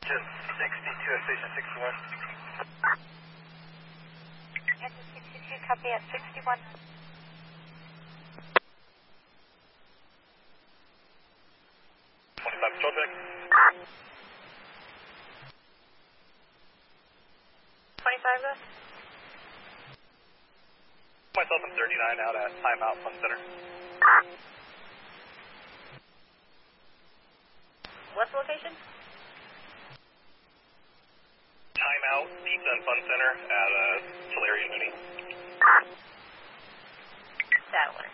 Engine 62 at station 61. Engine 62, copy at 61. 25 control check. 25 though? Myself and 39 out at timeout Fun Center. What's the location? Timeout Pizza and Fun Center at Tulare Unity. That one.